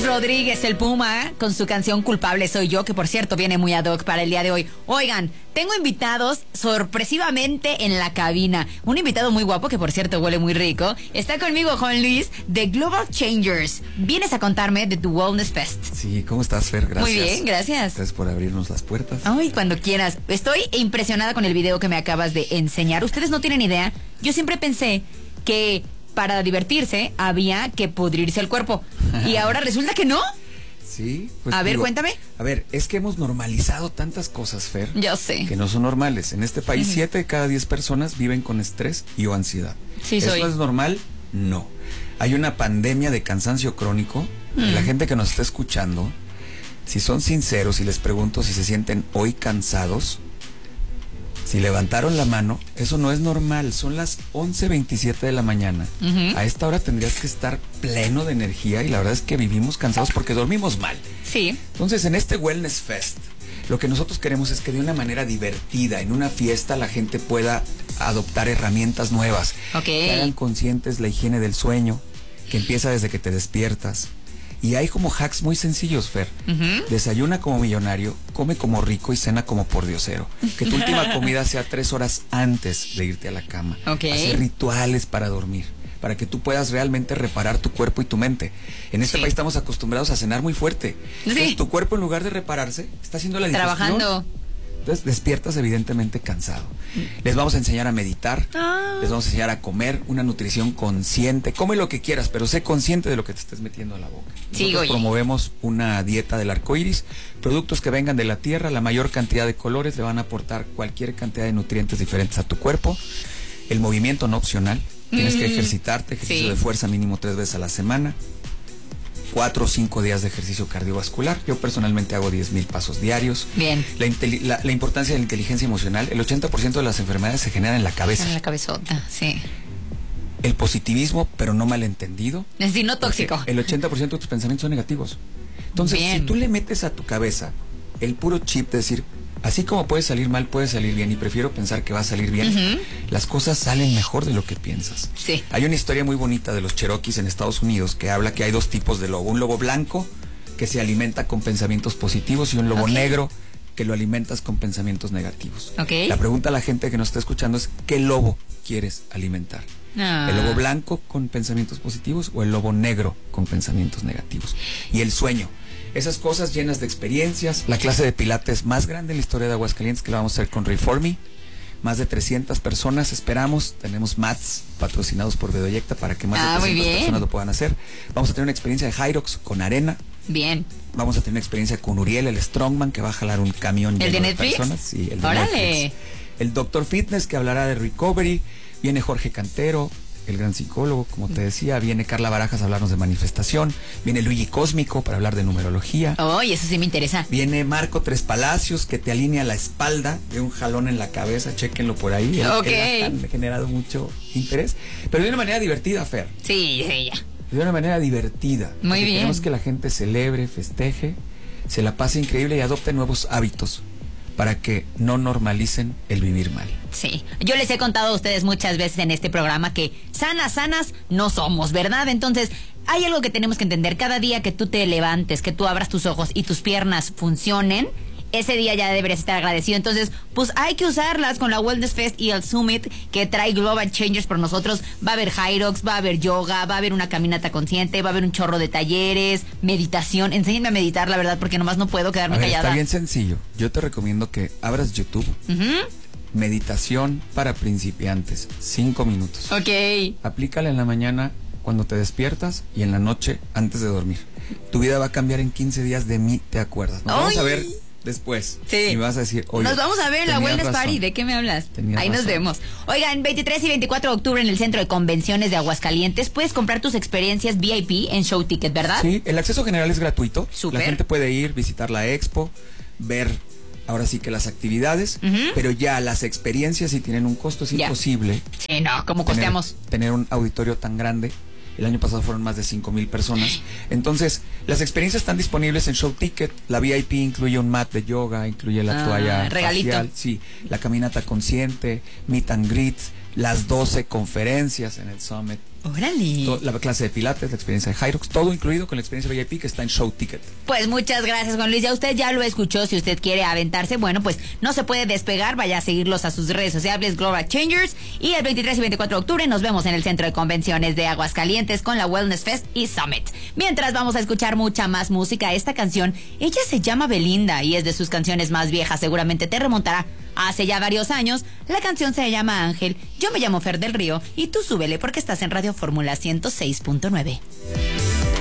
Alex Rodríguez, el Puma, con su canción Culpable Soy Yo, que por cierto viene muy ad hoc para el día de hoy. Oigan, tengo invitados sorpresivamente en la cabina. Un invitado muy guapo, que por cierto huele muy rico. Está conmigo Juan Luis, de Global Changers. Vienes a contarme de tu Wellness Fest. Sí, ¿cómo estás, Fer? Gracias. Muy bien, gracias. Gracias por abrirnos las puertas. Ay, cuando quieras. Estoy impresionada con el video que me acabas de enseñar. Ustedes no tienen idea. Yo siempre pensé que para divertirse había que pudrirse el cuerpo. Y ahora resulta que no. Sí, pues a ver, cuéntame. A ver, es que hemos normalizado tantas cosas, Fer. Yo sé. Que no son normales. En este país, 7 de cada 10 personas viven con estrés y o ansiedad. Sí, soy. ¿Eso es normal? No. Hay una pandemia de cansancio crónico. Y la gente que nos está escuchando, si son sinceros y les pregunto si se sienten hoy cansados, si levantaron la mano, eso no es normal. Son las 11:27 de la mañana. A esta hora tendrías que estar pleno de energía y la verdad es que vivimos cansados porque dormimos mal. Sí. Entonces, en este Wellness Fest, lo que nosotros queremos es que de una manera divertida, en una fiesta, la gente pueda adoptar herramientas nuevas. Que hagan conscientes la higiene del sueño, que empieza desde que te despiertas. Y hay como hacks muy sencillos, Fer. Desayuna como millonario, come como rico y cena como pordiosero. Que tu última comida sea 3 horas antes de irte a la cama. Hacer rituales para dormir, para que tú puedas realmente reparar tu cuerpo y tu mente. En este país estamos acostumbrados a cenar muy fuerte. Entonces, tu cuerpo, en lugar de repararse, está haciendo la digestión. Trabajando. Entonces despiertas evidentemente cansado. Les vamos a enseñar a meditar, les vamos a enseñar a comer una nutrición consciente. Come lo que quieras, pero sé consciente de lo que te estés metiendo a la boca. Nosotros promovemos una dieta del arco iris, productos que vengan de la tierra, la mayor cantidad de colores le van a aportar cualquier cantidad de nutrientes diferentes a tu cuerpo. El movimiento no opcional, tienes que ejercitarte, ejercicio de fuerza mínimo 3 veces a la semana. 4 o 5 días de ejercicio cardiovascular. Yo personalmente hago 10,000 pasos diarios. Bien. La importancia de la inteligencia emocional. El 80% de las enfermedades se generan en la cabeza. En la cabezota, sí. El positivismo, pero no malentendido. Es decir, no tóxico. El 80% de tus pensamientos son negativos. Entonces, si tú le metes a tu cabeza el puro chip de decir, así como puede salir mal, puede salir bien, y prefiero pensar que va a salir bien, las cosas salen mejor de lo que piensas. Sí. Hay una historia muy bonita de los Cherokees en Estados Unidos que habla que hay 2 tipos de lobo. Un lobo blanco que se alimenta con pensamientos positivos y un lobo negro que lo alimentas con pensamientos negativos. La pregunta a la gente que nos está escuchando es, ¿qué lobo quieres alimentar? ¿El lobo blanco con pensamientos positivos o el lobo negro con pensamientos negativos? Y el sueño. Esas cosas llenas de experiencias. La clase de pilates más grande en la historia de Aguascalientes, que la vamos a hacer con Reforme. Más de 300 personas esperamos. Tenemos mats patrocinados por Bedoyecta para que más de 300 personas lo puedan hacer. Vamos a tener una experiencia de Hyrox con arena. Bien. Vamos a tener una experiencia con Uriel, el Strongman, que va a jalar un camión lleno de personas. Sí, el de Netflix. El Dr. Fitness, que hablará de recovery. Viene Jorge Cantero, el gran psicólogo, como te decía. Viene Carla Barajas a hablarnos de manifestación. Viene Luigi Cósmico para hablar de numerología. Eso sí me interesa. Viene Marco Tres Palacios, que te alinea la espalda de un jalón en la cabeza. Chéquenlo por ahí. Él ha generado mucho interés, pero de una manera divertida, Fer. Sí, ya. De una manera divertida. Muy bien. Queremos que la gente celebre, festeje, se la pase increíble y adopte nuevos hábitos para que no normalicen el vivir mal. Sí, yo les he contado a ustedes muchas veces en este programa que sanas no somos, ¿verdad? Entonces, hay algo que tenemos que entender. Cada día que tú te levantes, que tú abras tus ojos y tus piernas funcionen, ese día ya deberías estar agradecido. Entonces, pues hay que usarlas con la Wellness Fest y el Summit que trae Global Changers por nosotros. Va a haber Hyrox, va a haber yoga, va a haber una caminata consciente, va a haber un chorro de talleres, meditación. Enséñenme a meditar, la verdad, porque nomás no puedo quedarme callada. Está bien sencillo. Yo te recomiendo que abras YouTube. Meditación para principiantes, 5 minutos. Aplícala en la mañana cuando te despiertas y en la noche antes de dormir. Tu vida va a cambiar en 15 días, de mí te acuerdas. Nos vamos a ver después. Y vas a decir, oye, nos vamos a ver en la Wellness Party. ¿De qué me hablas? Ahí nos vemos. Oigan, 23 y 24 de octubre en el Centro de Convenciones de Aguascalientes puedes comprar tus experiencias VIP en Show Ticket, ¿verdad? Sí, el acceso general es gratuito. Súper. La gente puede ir, visitar la expo, ver ahora sí que las actividades, pero ya las experiencias sí tienen un costo. Es imposible. Sí, no, ¿cómo costeamos? Tener un auditorio tan grande. El año pasado fueron más de 5,000 personas. Entonces, las experiencias están disponibles en Show Ticket. La VIP incluye un mat de yoga, incluye la toalla regalito facial, sí, la caminata consciente, meet and greet, las 12 conferencias en el Summit. ¡Órale! La clase de pilates, la experiencia de Hyrox, todo incluido con la experiencia VIP que está en Show Ticket. Pues muchas gracias, Juan Luis. Ya usted ya lo escuchó. Si usted quiere aventarse, bueno, pues no se puede despegar. Vaya a seguirlos a sus redes sociales, Global Changers. Y el 23 y 24 de octubre nos vemos en el Centro de Convenciones de Aguascalientes con la Wellness Fest y Summit. Mientras vamos a escuchar mucha más música. Esta canción, ella se llama Belinda y es de sus canciones más viejas. Seguramente te remontará hace ya varios años. La canción se llama Ángel. Yo me llamo Fer del Río y tú súbele porque estás en Radio Fórmula 106.9.